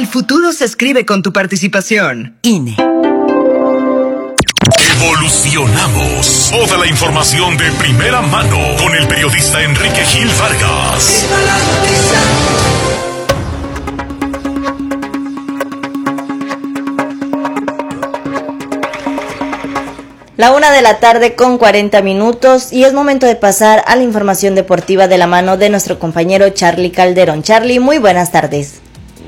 futuro se escribe con tu participación. INE. Evolucionamos. Toda la información de primera mano con el periodista Enrique Gil Vargas. La 1:40 p.m. y es momento de pasar a la información deportiva de la mano de nuestro compañero Charlie Calderón. Charlie, muy buenas tardes.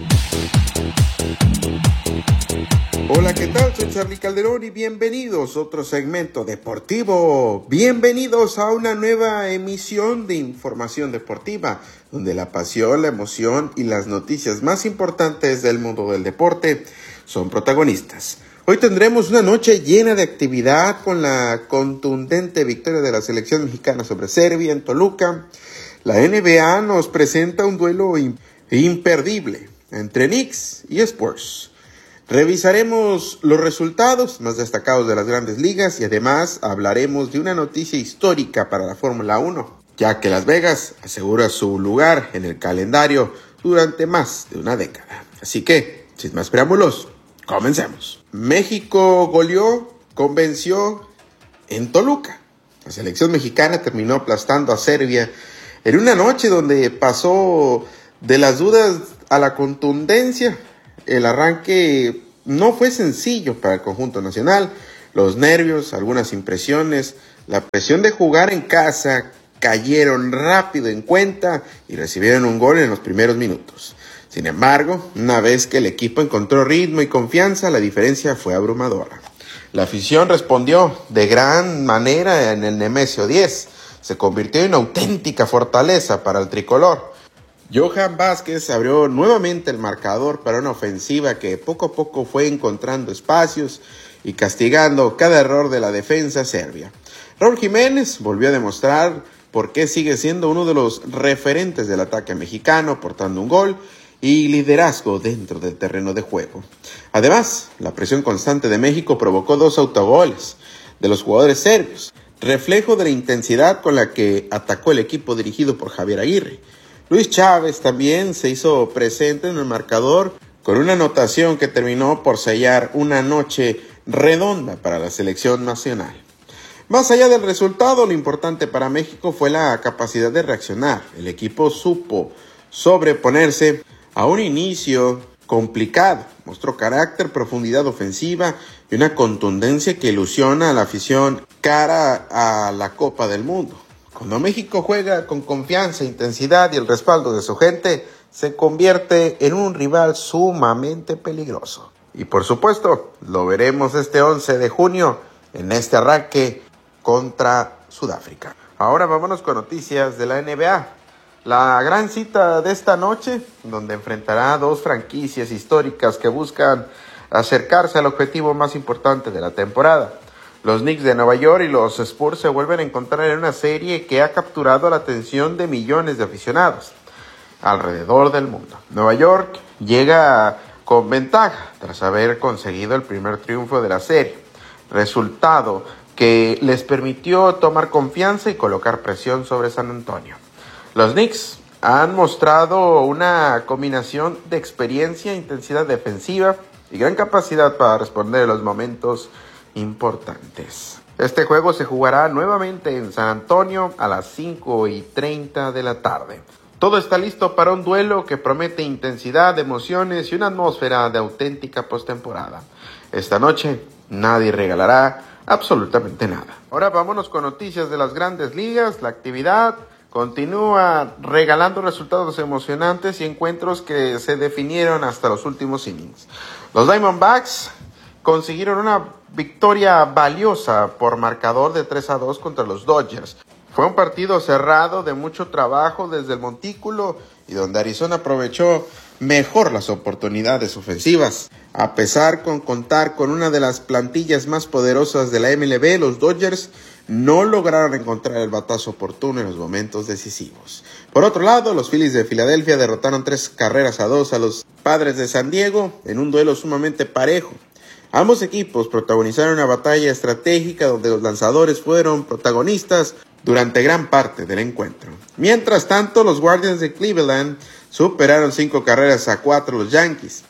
Hola, ¿qué tal? Soy Charlie Calderón y bienvenidos a otro segmento deportivo. Bienvenidos a una nueva emisión de información deportiva, donde la pasión, la emoción y las noticias más importantes del mundo del deporte son protagonistas. Hoy tendremos una noche llena de actividad con la contundente victoria de la selección mexicana sobre Serbia en Toluca. La NBA nos presenta un duelo imperdible entre Knicks y Spurs. Revisaremos los resultados más destacados de las grandes ligas y además hablaremos de una noticia histórica para la Fórmula 1, ya que Las Vegas asegura su lugar en el calendario durante más de una década. Así que, sin más preámbulos, comencemos. México convenció en Toluca. La selección mexicana terminó aplastando a Serbia en una noche donde pasó de las dudas a la contundencia. El arranque no fue sencillo para el conjunto nacional. Los nervios, algunas impresiones, la presión de jugar en casa cayeron rápido en cuenta y recibieron un gol en los primeros minutos. Sin embargo, una vez que el equipo encontró ritmo y confianza, la diferencia fue abrumadora. La afición respondió de gran manera en el Nemesio 10. Se convirtió en una auténtica fortaleza para el tricolor. Johan Vázquez abrió nuevamente el marcador para una ofensiva que poco a poco fue encontrando espacios y castigando cada error de la defensa serbia. Raúl Jiménez volvió a demostrar por qué sigue siendo uno de los referentes del ataque mexicano, aportando un gol y liderazgo dentro del terreno de juego. Además, la presión constante de México provocó 2 autogoles de los jugadores serbios, reflejo de la intensidad con la que atacó el equipo dirigido por Javier Aguirre. Luis Chávez también se hizo presente en el marcador con una anotación que terminó por sellar una noche redonda para la selección nacional. Más allá del resultado, lo importante para México fue la capacidad de reaccionar. El equipo supo sobreponerse a un inicio complicado, mostró carácter, profundidad ofensiva y una contundencia que ilusiona a la afición cara a la Copa del Mundo. Cuando México juega con confianza, intensidad y el respaldo de su gente, se convierte en un rival sumamente peligroso. Y por supuesto, lo veremos este 11 de junio en este arranque contra Sudáfrica. Ahora vámonos con noticias de la NBA. La gran cita de esta noche, donde enfrentará 2 franquicias históricas que buscan acercarse al objetivo más importante de la temporada. Los Knicks de Nueva York y los Spurs se vuelven a encontrar en una serie que ha capturado la atención de millones de aficionados alrededor del mundo. Nueva York llega con ventaja tras haber conseguido el primer triunfo de la serie, resultado que les permitió tomar confianza y colocar presión sobre San Antonio. Los Knicks han mostrado una combinación de experiencia, intensidad defensiva y gran capacidad para responder a los momentos importantes. Este juego se jugará nuevamente en San Antonio a las 5:30 de la tarde. Todo está listo para un duelo que promete intensidad, emociones y una atmósfera de auténtica postemporada. Esta noche nadie regalará absolutamente nada. Ahora vámonos con noticias de las grandes ligas. La actividad continúa regalando resultados emocionantes y encuentros que se definieron hasta los últimos innings. Los Diamondbacks consiguieron una victoria valiosa por marcador de 3-2 contra los Dodgers. Fue un partido cerrado de mucho trabajo desde el montículo y donde Arizona aprovechó mejor las oportunidades ofensivas. A pesar de contar con una de las plantillas más poderosas de la MLB, los Dodgers no lograron encontrar el batazo oportuno en los momentos decisivos. Por otro lado, los Phillies de Filadelfia derrotaron 3-2 a los Padres de San Diego en un duelo sumamente parejo. Ambos equipos protagonizaron una batalla estratégica donde los lanzadores fueron protagonistas durante gran parte del encuentro. Mientras tanto, los Guardians de Cleveland superaron 5-4 a los Yankees.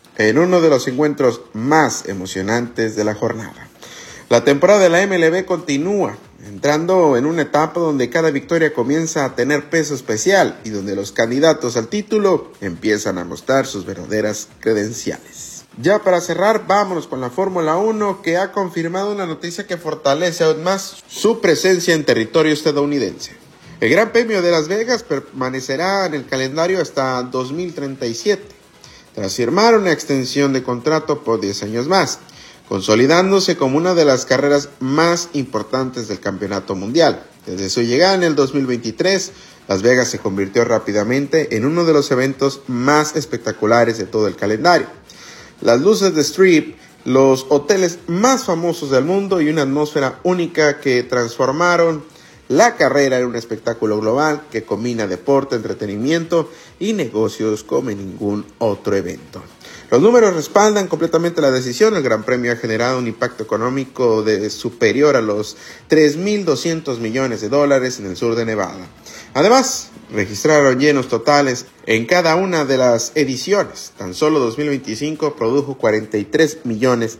en uno de los encuentros más emocionantes de la jornada. La temporada de la MLB continúa, entrando en una etapa donde cada victoria comienza a tener peso especial y donde los candidatos al título empiezan a mostrar sus verdaderas credenciales. Ya para cerrar, vámonos con la Fórmula 1, que ha confirmado una noticia que fortalece aún más su presencia en territorio estadounidense. El Gran Premio de Las Vegas permanecerá en el calendario hasta 2037, tras firmar una extensión de contrato por 10 años más, consolidándose como una de las carreras más importantes del campeonato mundial. Desde su llegada en el 2023, Las Vegas se convirtió rápidamente en uno de los eventos más espectaculares de todo el calendario. Las luces de Strip, los hoteles más famosos del mundo y una atmósfera única que transformaron la carrera en un espectáculo global que combina deporte, entretenimiento y negocios como en ningún otro evento. Los números respaldan completamente la decisión. El Gran Premio ha generado un impacto económico superior a los $3.200 millones en el sur de Nevada. Además, registraron llenos totales en cada una de las ediciones. Tan solo 2025 produjo $43 millones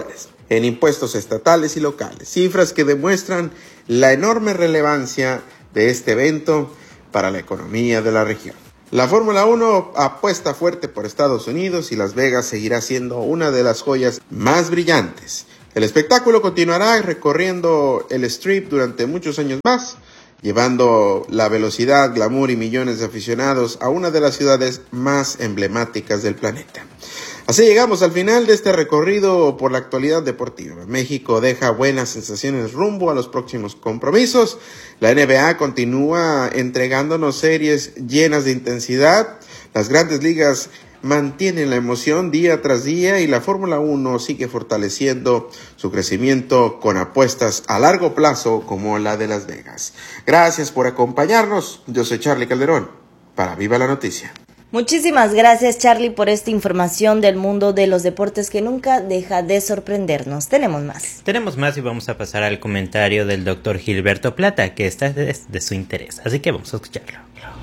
en impuestos estatales y locales, cifras que demuestran la enorme relevancia de este evento para la economía de la región. La Fórmula 1 apuesta fuerte por Estados Unidos y Las Vegas seguirá siendo una de las joyas más brillantes. El espectáculo continuará recorriendo el Strip durante muchos años más, llevando la velocidad, glamour y millones de aficionados a una de las ciudades más emblemáticas del planeta. Así llegamos al final de este recorrido por la actualidad deportiva. México deja buenas sensaciones rumbo a los próximos compromisos. La NBA continúa entregándonos series llenas de intensidad. Las grandes ligas mantienen la emoción día tras día y la Fórmula 1 sigue fortaleciendo su crecimiento con apuestas a largo plazo como la de Las Vegas. Gracias por acompañarnos. Yo soy Charly Calderón para Viva la Noticia. Muchísimas gracias, Charly, por esta información del mundo de los deportes que nunca deja de sorprendernos. Tenemos más y vamos a pasar al comentario del doctor Gilberto Plata, que está de su interés. Así que vamos a escucharlo.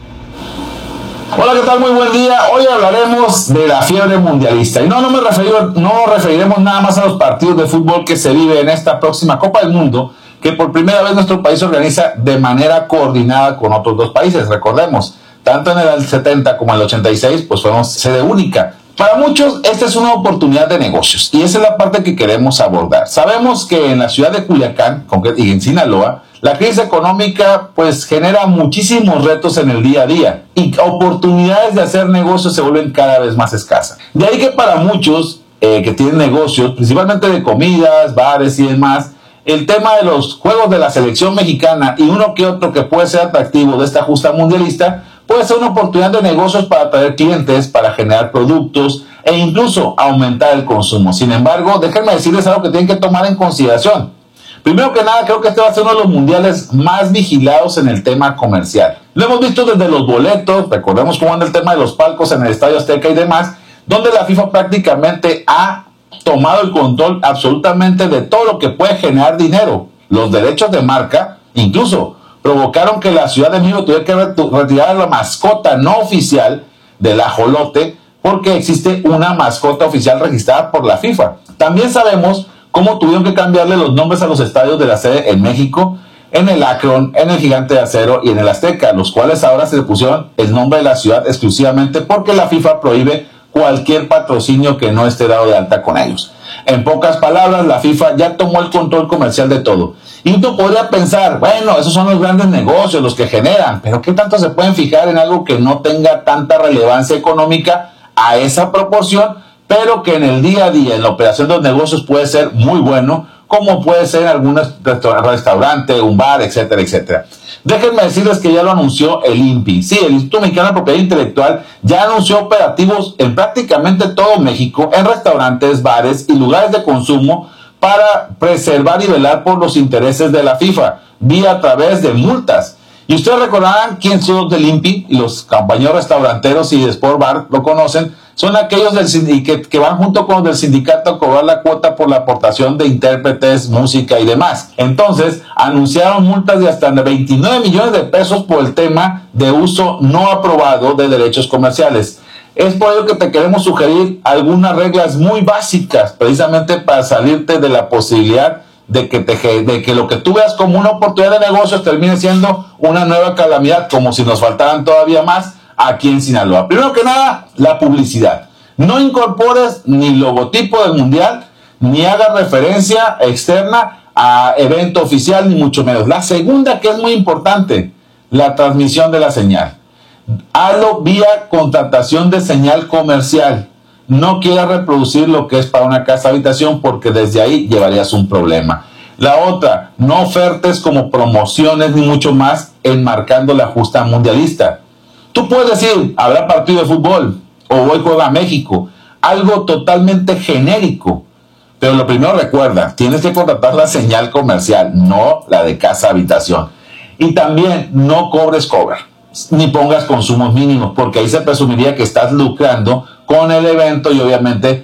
Hola, ¿qué tal? Muy buen día. Hoy hablaremos de la fiebre mundialista. Y no referiremos nada más a los partidos de fútbol que se vive en esta próxima Copa del Mundo, que por primera vez nuestro país organiza de manera coordinada con otros dos países. Recordemos, tanto en el 70 como en el 86, pues fuimos sede única. Para muchos, esta es una oportunidad de negocios y esa es la parte que queremos abordar. Sabemos que en la ciudad de Culiacán y en Sinaloa, la crisis económica pues genera muchísimos retos en el día a día y oportunidades de hacer negocios se vuelven cada vez más escasas. De ahí que para muchos que tienen negocios, principalmente de comidas, bares y demás, el tema de los juegos de la selección mexicana y uno que otro que puede ser atractivo de esta justa mundialista puede ser una oportunidad de negocios para atraer clientes, para generar productos e incluso aumentar el consumo. Sin embargo, déjenme decirles algo que tienen que tomar en consideración. Primero que nada, creo que este va a ser uno de los mundiales más vigilados en el tema comercial. Lo hemos visto desde los boletos, recordemos cómo anda el tema de los palcos en el Estadio Azteca y demás, donde la FIFA prácticamente ha tomado el control absolutamente de todo lo que puede generar dinero. Los derechos de marca, incluso provocaron que la Ciudad de México tuviera que retirar la mascota no oficial del ajolote porque existe una mascota oficial registrada por la FIFA. También sabemos cómo tuvieron que cambiarle los nombres a los estadios de la sede en México, en el Akron, en el Gigante de Acero y en el Azteca, los cuales ahora se le pusieron el nombre de la ciudad exclusivamente porque la FIFA prohíbe cualquier patrocinio que no esté dado de alta con ellos. En pocas palabras, la FIFA ya tomó el control comercial de todo. Y uno podría pensar, bueno, esos son los grandes negocios, los que generan, pero ¿qué tanto se pueden fijar en algo que no tenga tanta relevancia económica a esa proporción, pero que en el día a día, en la operación de los negocios puede ser muy bueno, como puede ser en algún restaurante, un bar, etcétera, etcétera? Déjenme decirles que ya lo anunció el INPI. Sí, el Instituto Mexicano de Propiedad Intelectual ya anunció operativos en prácticamente todo México, en restaurantes, bares y lugares de consumo para preservar y velar por los intereses de la FIFA, vía a través de multas. Y ustedes recordarán quién son los del INPI, y los compañeros restauranteros y de Sport Bar lo conocen, son aquellos que van junto con los del sindicato a cobrar la cuota por la aportación de intérpretes, música y demás. Entonces, anunciaron multas de hasta 29 millones de pesos por el tema de uso no aprobado de derechos comerciales. Es por ello que te queremos sugerir algunas reglas muy básicas, precisamente para salirte de la posibilidad de que lo que tú veas como una oportunidad de negocios termine siendo una nueva calamidad, como si nos faltaran todavía más aquí en Sinaloa. Primero que nada, la publicidad. No incorpores ni logotipo del Mundial, ni hagas referencia externa a evento oficial, ni mucho menos. La segunda, que es muy importante, la transmisión de la señal. Hazlo vía contratación de señal comercial. No quieras reproducir lo que es para una casa habitación, porque desde ahí llevarías un problema. La otra, no ofertes como promociones ni mucho más enmarcando la justa mundialista. Tú puedes decir, habrá partido de fútbol o hoy juega México, algo totalmente genérico. Pero lo primero, recuerda, tienes que contratar la señal comercial, no la de casa habitación. Y también no cobres cover, ni pongas consumos mínimos, porque ahí se presumiría que estás lucrando con el evento y obviamente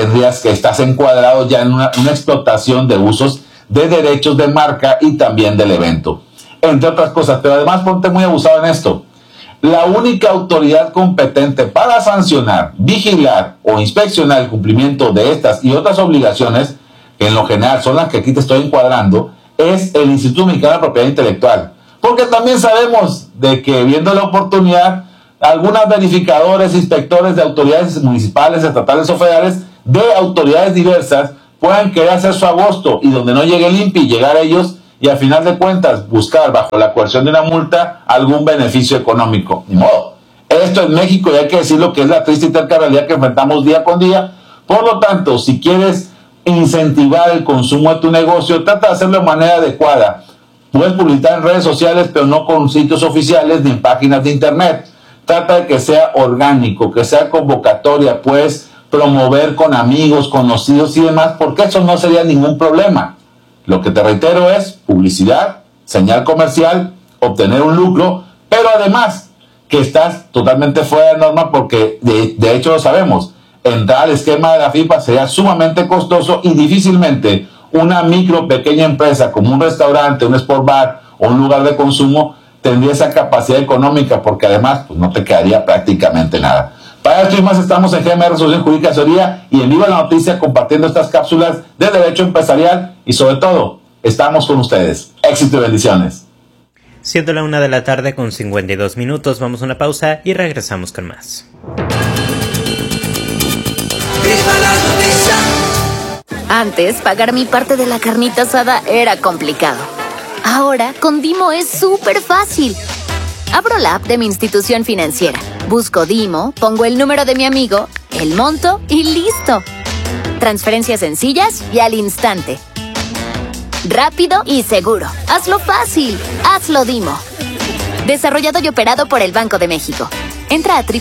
estás encuadrado ya en una explotación de usos de derechos de marca y también del evento, entre otras cosas. Pero además ponte muy abusado en esto. La única autoridad competente para sancionar, vigilar o inspeccionar el cumplimiento de estas y otras obligaciones, que en lo general son las que aquí te estoy encuadrando, es el Instituto Mexicano de Propiedad Intelectual. Porque también sabemos de que, viendo la oportunidad, algunos verificadores, inspectores de autoridades municipales, estatales o federales, de autoridades diversas, puedan querer hacer su agosto y donde no llegue el INPI, llegar a ellos y al final de cuentas buscar bajo la coerción de una multa algún beneficio económico. Ni modo. Esto en México, y hay que decirlo, que es la triste y terca realidad que enfrentamos día con día. Por lo tanto, si quieres incentivar el consumo de tu negocio, trata de hacerlo de manera adecuada. Puedes publicar en redes sociales, pero no con sitios oficiales ni en páginas de internet. Trata de que sea orgánico, que sea convocatoria, puedes promover con amigos, conocidos y demás, porque eso no sería ningún problema. Lo que te reitero es publicidad, señal comercial, obtener un lucro, pero además que estás totalmente fuera de norma, porque de hecho lo sabemos, entrar al esquema de la FIFA sería sumamente costoso y difícilmente una pequeña empresa como un restaurante, un sport bar o un lugar de consumo tendría esa capacidad económica, porque además pues, no te quedaría prácticamente nada. Para esto y más estamos en GMR Resolución Jurídica Asesoría y en Viva la Noticia compartiendo estas cápsulas de derecho empresarial y sobre todo estamos con ustedes. Éxito y bendiciones. Siendo la 1 de la tarde con 52 minutos, vamos a una pausa y regresamos con más. ¡Viva la noticia! Antes, pagar mi parte de la carnita asada era complicado. Ahora, con Dimo es súper fácil. Abro la app de mi institución financiera, busco Dimo, pongo el número de mi amigo, el monto y ¡listo! Transferencias sencillas y al instante. Rápido y seguro. Hazlo fácil. Hazlo Dimo. Desarrollado y operado por el Banco de México. Entra a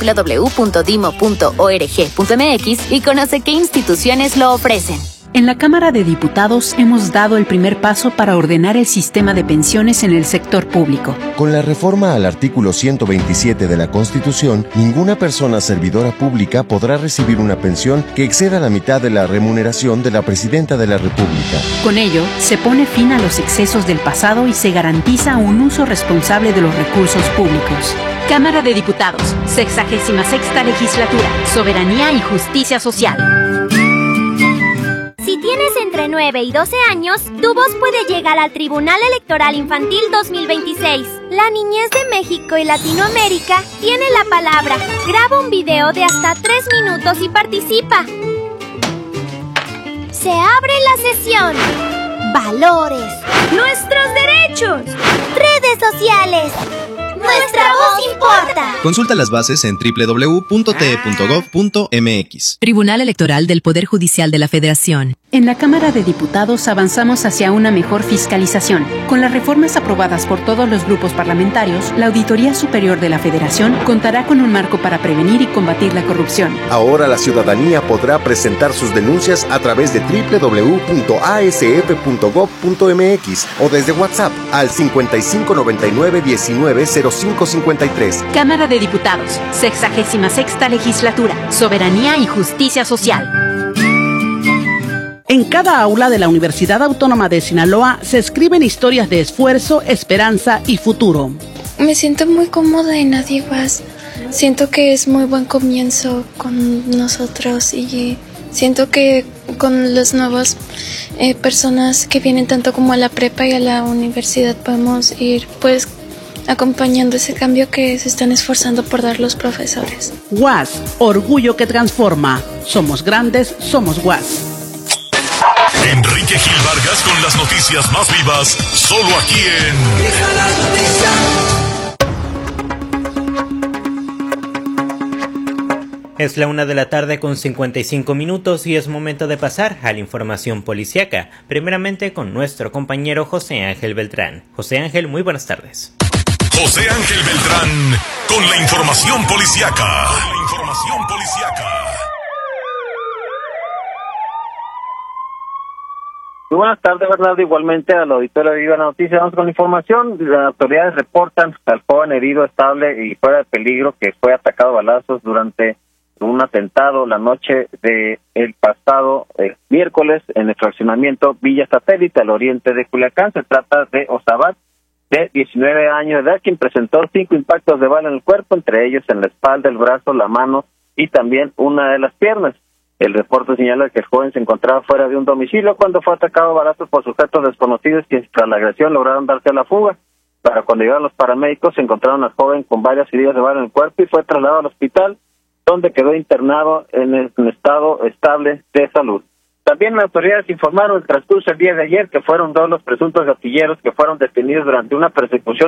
www.dimo.org.mx y conoce qué instituciones lo ofrecen. En la Cámara de Diputados hemos dado el primer paso para ordenar el sistema de pensiones en el sector público. Con la reforma al artículo 127 de la Constitución, ninguna persona servidora pública podrá recibir una pensión que exceda la mitad de la remuneración de la Presidenta de la República. Con ello, se pone fin a los excesos del pasado y se garantiza un uso responsable de los recursos públicos. Cámara de Diputados, 66ª Legislatura, Soberanía y Justicia Social. Si tienes entre 9 y 12 años, tu voz puede llegar al Tribunal Electoral Infantil 2026. La niñez de México y Latinoamérica tiene la palabra. Graba un video de hasta 3 minutos y participa. Se abre la sesión. Valores. Nuestros derechos. Redes sociales. Nuestra voz importa. Consulta las bases en www.te.gov.mx. Tribunal Electoral del Poder Judicial de la Federación. En la Cámara de Diputados avanzamos hacia una mejor fiscalización. Con las reformas aprobadas por todos los grupos parlamentarios, la Auditoría Superior de la Federación contará con un marco para prevenir y combatir la corrupción. Ahora la ciudadanía podrá presentar sus denuncias a través de www.asf.gov.mx o desde WhatsApp al 5599-190553. Cámara de Diputados, 66ª Legislatura, Soberanía y Justicia Social. En cada aula de la Universidad Autónoma de Sinaloa se escriben historias de esfuerzo, esperanza y futuro. Me siento muy cómoda en Adidas. siento que es muy buen comienzo con nosotros y siento que con las nuevas personas que vienen tanto como a la prepa y a la universidad podemos ir pues acompañando ese cambio que se están esforzando por dar los profesores. UAS, orgullo que transforma. Somos grandes, somos UAS. Enrique Gil Vargas con las noticias más vivas, solo aquí en... Es la 1:55 y es momento de pasar a la información policíaca, primeramente con nuestro compañero José Ángel Beltrán. José Ángel, muy buenas tardes. José Ángel Beltrán con la información policíaca. Muy buenas tardes, Bernardo. Igualmente al auditorio de Viva la Noticia. Vamos con la información. Las autoridades reportan al joven herido estable y fuera de peligro que fue atacado a balazos durante un atentado la noche de el pasado miércoles en el fraccionamiento Villa Satélite, al oriente de Culiacán. Se trata de Osabat, de 19 años de edad, quien presentó 5 impactos de bala en el cuerpo, entre ellos en la espalda, el brazo, la mano y también una de las piernas. El reporte señala que el joven se encontraba fuera de un domicilio cuando fue atacado a balazos por sujetos desconocidos que tras la agresión lograron darse a la fuga. Para cuando llegaron los paramédicos se encontraron al joven con varias heridas de bala en el cuerpo y fue trasladado al hospital, donde quedó internado en estado estable de salud. También las autoridades informaron el transcurso el día de ayer que fueron 2 los presuntos gatilleros que fueron detenidos durante una persecución